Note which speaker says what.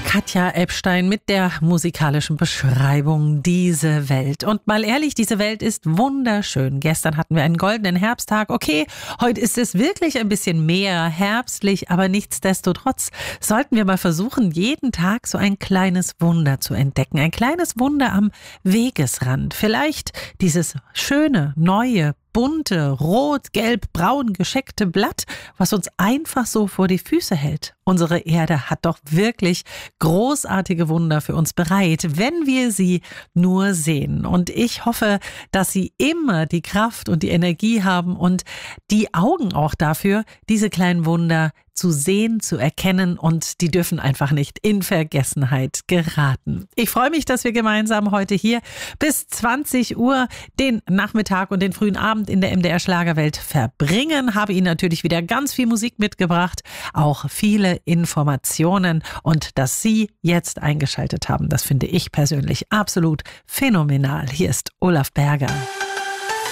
Speaker 1: Katja Epstein mit der musikalischen Beschreibung Diese Welt. Und mal ehrlich, diese Welt ist wunderschön. Gestern hatten wir einen goldenen Herbsttag. Okay, heute ist es wirklich ein bisschen mehr herbstlich, aber nichtsdestotrotz sollten wir mal versuchen, jeden Tag so ein kleines Wunder zu entdecken. Ein kleines Wunder am Wegesrand. Vielleicht dieses schöne, neue, bunte, rot, gelb, braun gescheckte Blatt, was uns einfach so vor die Füße hält. Unsere Erde hat doch wirklich großartige Wunder für uns bereit, wenn wir sie nur sehen. Und ich hoffe, dass Sie immer die Kraft und die Energie haben und die Augen auch dafür, diese kleinen Wunder zu sehen, zu erkennen, und die dürfen einfach nicht in Vergessenheit geraten. Ich freue mich, dass wir gemeinsam heute hier bis 20 Uhr den Nachmittag und den frühen Abend in der MDR Schlagerwelt verbringen. Habe Ihnen natürlich wieder ganz viel Musik mitgebracht, auch viele Informationen, und dass Sie jetzt eingeschaltet haben, das finde ich persönlich absolut phänomenal. Hier ist Olaf Berger.